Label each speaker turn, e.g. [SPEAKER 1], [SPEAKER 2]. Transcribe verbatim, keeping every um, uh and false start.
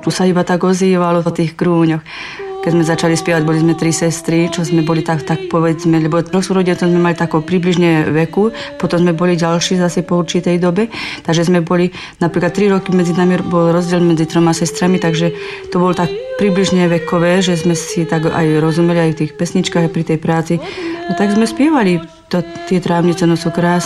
[SPEAKER 1] Tu sa iba tak ozývalo o tých krúňoch. Keď sme začali spievať, boli sme tri sestry, čo sme boli tak, tak povedzme, lebo troch súrodencov sme mali tako približne veku, potom sme boli ďalší zase po určitej dobe, takže sme boli, napríklad tri roky medzi nami bol rozdiel medzi troma sestrami, takže to bolo tak približne vekové, že sme si tak aj rozumeli aj v tých pesničkách, aj pri tej práci. No tak sme spievali to, tie trávnice, no sú krásne.